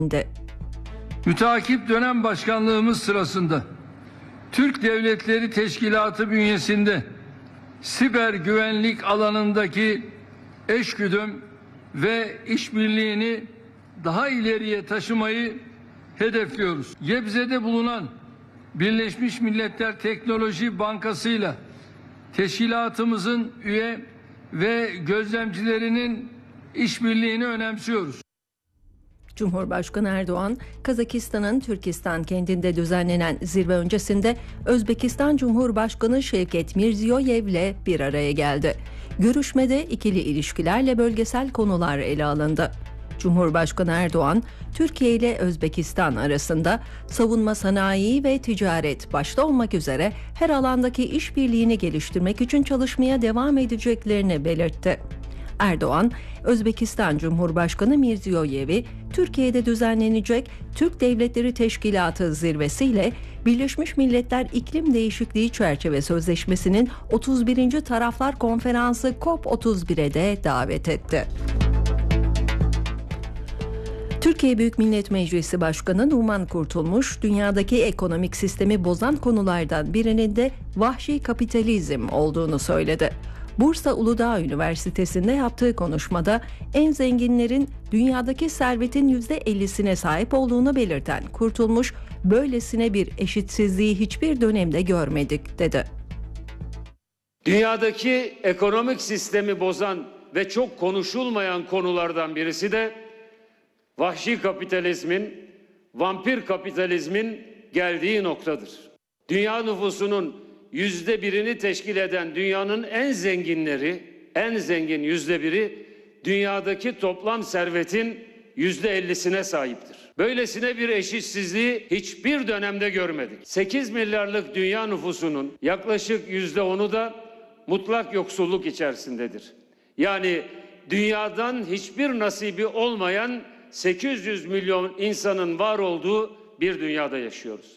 Müteakip dönem başkanlığımız sırasında Türk Devletleri Teşkilatı bünyesinde siber güvenlik alanındaki eşgüdüm ve işbirliğini daha ileriye taşımayı hedefliyoruz. Gebze'de bulunan Birleşmiş Milletler Teknoloji Bankası'yla teşkilatımızın üye ve gözlemcilerinin işbirliğini önemsiyoruz. Cumhurbaşkanı Erdoğan, Kazakistan'ın Türkistan kentinde düzenlenen zirve öncesinde Özbekistan Cumhurbaşkanı Şevket Mirziyoyev'le bir araya geldi. Görüşmede ikili ilişkilerle bölgesel konular ele alındı. Cumhurbaşkanı Erdoğan, Türkiye ile Özbekistan arasında savunma sanayi ve ticaret başta olmak üzere her alandaki işbirliğini geliştirmek için çalışmaya devam edeceklerini belirtti. Erdoğan, Özbekistan Cumhurbaşkanı Mirziyoyev'i Türkiye'de düzenlenecek Türk Devletleri Teşkilatı zirvesiyle Birleşmiş Milletler İklim Değişikliği Çerçeve Sözleşmesi'nin 31. Taraflar Konferansı COP31'e de davet etti. Türkiye Büyük Millet Meclisi Başkanı Numan Kurtulmuş, dünyadaki ekonomik sistemi bozan konulardan birinin de vahşi kapitalizm olduğunu söyledi. Bursa Uludağ Üniversitesi'nde yaptığı konuşmada en zenginlerin dünyadaki servetin %50'sine sahip olduğunu belirten Kurtulmuş, böylesine bir eşitsizliği hiçbir dönemde görmedik dedi. Dünyadaki ekonomik sistemi bozan ve çok konuşulmayan konulardan birisi de vahşi kapitalizmin, vampir kapitalizmin geldiği noktadır. Dünya nüfusunun %1'ini teşkil eden dünyanın en zenginleri, en zengin %1'i dünyadaki toplam servetin %50'sine sahiptir. Böylesine bir eşitsizliği hiçbir dönemde görmedik. 8 milyarlık dünya nüfusunun yaklaşık %10'u da mutlak yoksulluk içerisindedir. Yani dünyadan hiçbir nasibi olmayan 800 milyon insanın var olduğu bir dünyada yaşıyoruz.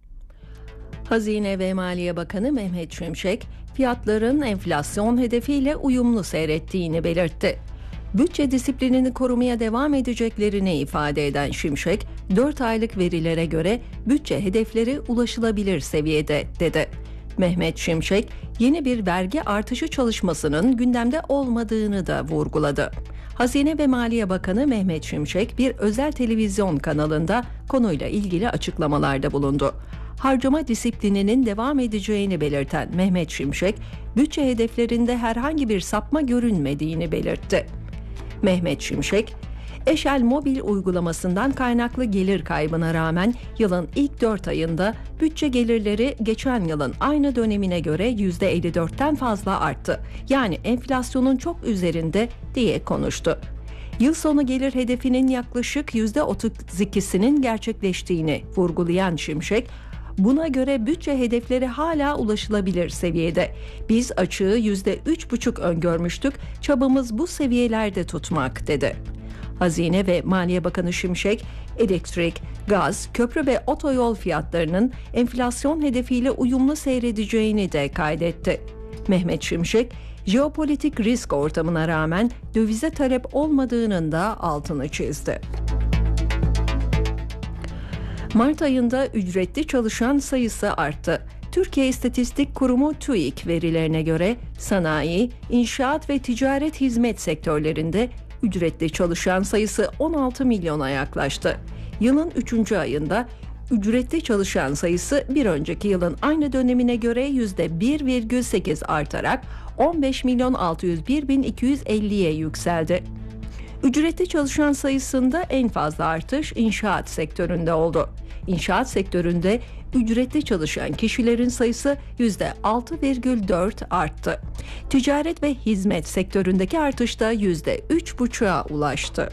Hazine ve Maliye Bakanı Mehmet Şimşek, fiyatların enflasyon hedefiyle uyumlu seyrettiğini belirtti. Bütçe disiplinini korumaya devam edeceklerini ifade eden Şimşek, 4 aylık verilere göre bütçe hedefleri ulaşılabilir seviyede dedi. Mehmet Şimşek, yeni bir vergi artışı çalışmasının gündemde olmadığını da vurguladı. Hazine ve Maliye Bakanı Mehmet Şimşek bir özel televizyon kanalında konuyla ilgili açıklamalarda bulundu. Harcama disiplininin devam edeceğini belirten Mehmet Şimşek, bütçe hedeflerinde herhangi bir sapma görünmediğini belirtti. Mehmet Şimşek, Eşel mobil uygulamasından kaynaklı gelir kaybına rağmen yılın ilk 4 ayında bütçe gelirleri geçen yılın aynı dönemine göre %54'ten fazla arttı. Yani enflasyonun çok üzerinde diye konuştu. Yıl sonu gelir hedefinin yaklaşık %32'sinin gerçekleştiğini vurgulayan Şimşek, buna göre bütçe hedefleri hala ulaşılabilir seviyede. Biz açığı %3,5 öngörmüştük, çabamız bu seviyelerde tutmak dedi. Hazine ve Maliye Bakanı Şimşek, elektrik, gaz, köprü ve otoyol fiyatlarının enflasyon hedefiyle uyumlu seyredeceğini de kaydetti. Mehmet Şimşek, jeopolitik risk ortamına rağmen dövize talep olmadığının da altını çizdi. Mart ayında ücretli çalışan sayısı arttı. Türkiye İstatistik Kurumu TÜİK verilerine göre sanayi, inşaat ve ticaret hizmet sektörlerinde ücretli çalışan sayısı 16 milyona yaklaştı. Yılın 3. ayında ücretli çalışan sayısı bir önceki yılın aynı dönemine göre %1,8 artarak 15.601.250'ye yükseldi. Ücretli çalışan sayısında en fazla artış inşaat sektöründe oldu. İnşaat sektöründe ücretli çalışan kişilerin sayısı %6,4 arttı. Ticaret ve hizmet sektöründeki artış da %3,5'a ulaştı.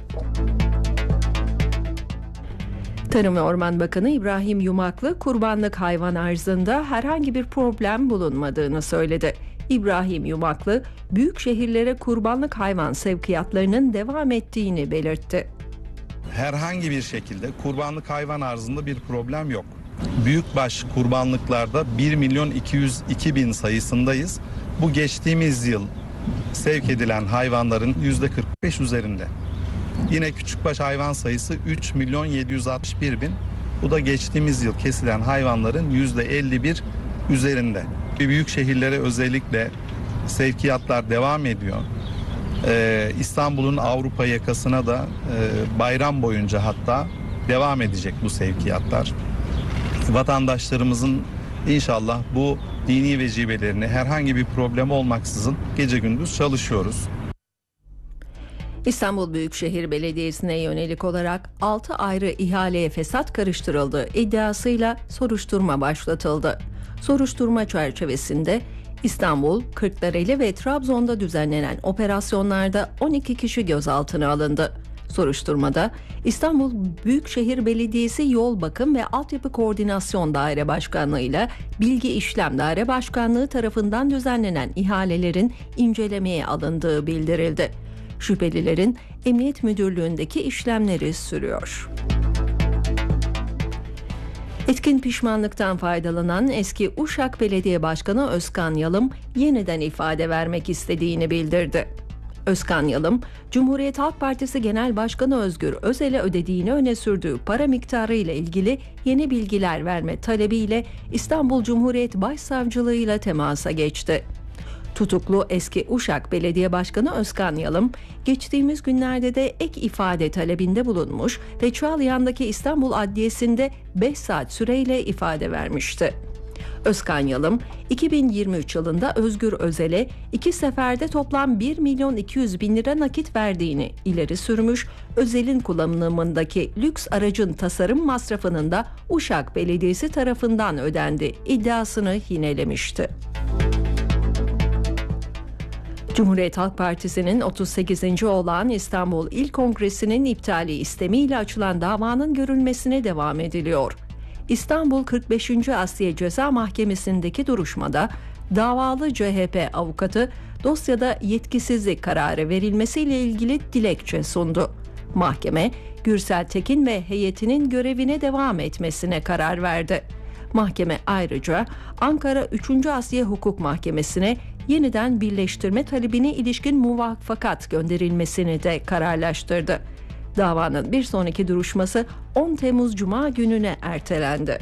Tarım ve Orman Bakanı İbrahim Yumaklı, kurbanlık hayvan arzında herhangi bir problem bulunmadığını söyledi. İbrahim Yumaklı, büyük şehirlere kurbanlık hayvan sevkiyatlarının devam ettiğini belirtti. Herhangi bir şekilde kurbanlık hayvan arzında bir problem yok. Büyükbaş kurbanlıklarda 1.202.000 sayısındayız. Bu geçtiğimiz yıl sevk edilen hayvanların %45 üzerinde. Yine küçükbaş hayvan sayısı 3.761.000. Bu da geçtiğimiz yıl kesilen hayvanların %51 üzerinde. Büyük şehirlere özellikle sevkiyatlar devam ediyor. İstanbul'un Avrupa yakasına da bayram boyunca hatta devam edecek bu sevkiyatlar. Vatandaşlarımızın inşallah bu dini vecibelerini herhangi bir problem olmaksızın gece gündüz çalışıyoruz. İstanbul Büyükşehir Belediyesi'ne yönelik olarak 6 ayrı ihaleye fesat karıştırıldığı iddiasıyla soruşturma başlatıldı. Soruşturma çerçevesinde İstanbul, Kırklareli ve Trabzon'da düzenlenen operasyonlarda 12 kişi gözaltına alındı. Soruşturmada İstanbul Büyükşehir Belediyesi Yol Bakım ve Altyapı Koordinasyon Daire Başkanlığı ile Bilgi İşlem Daire Başkanlığı tarafından düzenlenen ihalelerin incelemeye alındığı bildirildi. Şüphelilerin Emniyet Müdürlüğü'ndeki işlemleri sürüyor. Etkin pişmanlıktan faydalanan eski Uşak Belediye Başkanı Özkan Yalım yeniden ifade vermek istediğini bildirdi. Özkan Yalım, Cumhuriyet Halk Partisi Genel Başkanı Özgür Özel'e ödediğini öne sürdüğü para miktarı ile ilgili yeni bilgiler verme talebiyle İstanbul Cumhuriyet Başsavcılığı ile temasa geçti. Tutuklu eski Uşak Belediye Başkanı Özkan Yalım, geçtiğimiz günlerde de ek ifade talebinde bulunmuş ve Çağlayan'daki İstanbul Adliyesi'nde 5 saat süreyle ifade vermişti. Özkan Yalım, 2023 yılında Özgür Özel'e 2 seferde toplam 1.200.000 lira nakit verdiğini ileri sürmüş, Özel'in kullanımındaki lüks aracın tasarım masrafının da Uşak Belediyesi tarafından ödendi iddiasını yinelemişti. Cumhuriyet Halk Partisi'nin 38. olağan İstanbul İl Kongresi'nin iptali istemiyle açılan davanın görülmesine devam ediliyor. İstanbul 45. Asliye Ceza Mahkemesi'ndeki duruşmada davalı CHP avukatı dosyada yetkisizlik kararı verilmesiyle ilgili dilekçe sundu. Mahkeme, Gürsel Tekin ve heyetinin görevine devam etmesine karar verdi. Mahkeme ayrıca Ankara 3. Asliye Hukuk Mahkemesi'ne yeniden birleştirme talebine ilişkin muvaffakat gönderilmesini de kararlaştırdı. Davanın bir sonraki duruşması 10 Temmuz Cuma gününe ertelendi.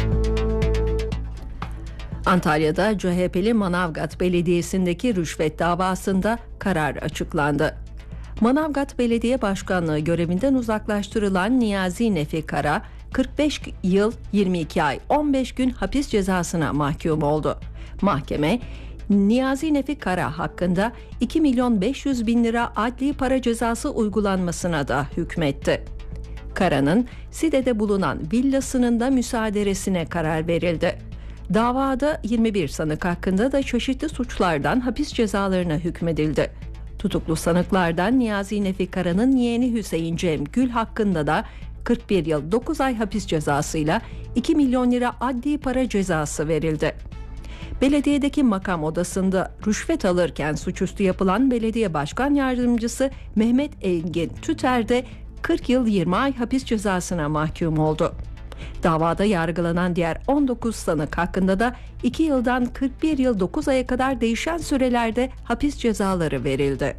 Antalya'da CHP'li Manavgat Belediyesi'ndeki rüşvet davasında karar açıklandı. Manavgat Belediye Başkanlığı görevinden uzaklaştırılan Niyazi Nefi Kara, 45 yıl 22 ay 15 gün hapis cezasına mahkum oldu. Mahkeme, Niyazi Nefi Kara hakkında 2.500.000 lira adli para cezası uygulanmasına da hükmetti. Kara'nın Side'de bulunan villasının da müsaaderesine karar verildi. Davada 21 sanık hakkında da çeşitli suçlardan hapis cezalarına hükmedildi. Tutuklu sanıklardan Niyazi Nefi Kara'nın yeğeni Hüseyin Cem Gül hakkında da 41 yıl 9 ay hapis cezasıyla 2 milyon lira adli para cezası verildi. Belediyedeki makam odasında rüşvet alırken suçüstü yapılan belediye başkan yardımcısı Mehmet Engin Tüter de 40 yıl 20 ay hapis cezasına mahkum oldu. Davada yargılanan diğer 19 sanık hakkında da 2 yıldan 41 yıl 9 aya kadar değişen sürelerde hapis cezaları verildi.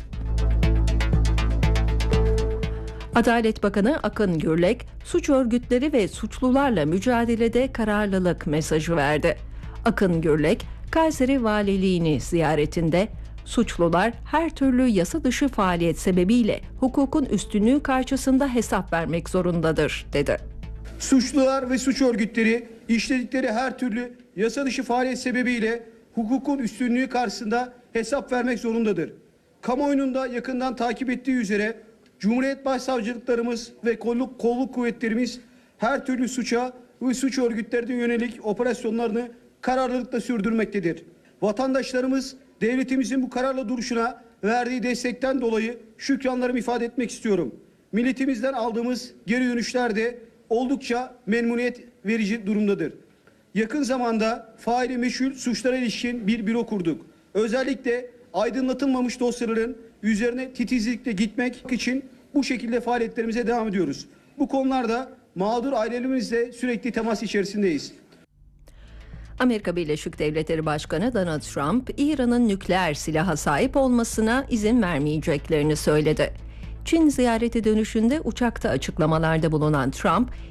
Adalet Bakanı Akın Gürlek, suç örgütleri ve suçlularla mücadelede kararlılık mesajı verdi. Akın Gürlek, Kayseri Valiliğini ziyaretinde, suçlular her türlü yasa dışı faaliyet sebebiyle hukukun üstünlüğü karşısında hesap vermek zorundadır, dedi. Suçlular ve suç örgütleri işledikleri her türlü yasa dışı faaliyet sebebiyle hukukun üstünlüğü karşısında hesap vermek zorundadır. Kamuoyunun da yakından takip ettiği üzere Cumhuriyet Başsavcılıklarımız ve kolluk kuvvetlerimiz her türlü suça ve suç örgütlerine yönelik operasyonlarını kararlılıkla sürdürmektedir. Vatandaşlarımız devletimizin bu kararlı duruşuna verdiği destekten dolayı şükranlarımı ifade etmek istiyorum. Milletimizden aldığımız geri dönüşler de oldukça memnuniyet verici durumdadır. Yakın zamanda faili meçhul suçlara ilişkin bir büro kurduk. Özellikle aydınlatılmamış dosyaların üzerine titizlikle gitmek için bu şekilde faaliyetlerimize devam ediyoruz. Bu konularda mağdur ailelerimizle sürekli temas içerisindeyiz. Amerika Birleşik Devletleri Başkanı Donald Trump, İran'ın nükleer silaha sahip olmasına izin vermeyeceklerini söyledi. Çin ziyareti dönüşünde uçakta açıklamalarda bulunan Trump,